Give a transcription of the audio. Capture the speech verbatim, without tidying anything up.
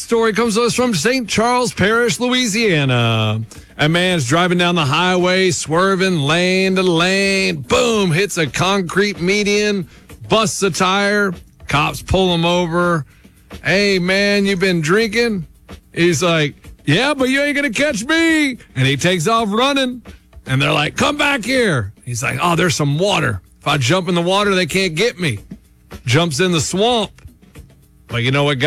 story comes to us from Saint Charles Parish, Louisiana. A man's driving down the highway, swerving lane to lane. Boom, hits a concrete median, busts a tire. Cops pull him over. Hey, man, you been drinking? He's like, yeah, but you ain't going to catch me. And he takes off running. And they're like, come back here. He's like, oh, there's some water. If I jump in the water, they can't get me. Jumps in the swamp. But you know what,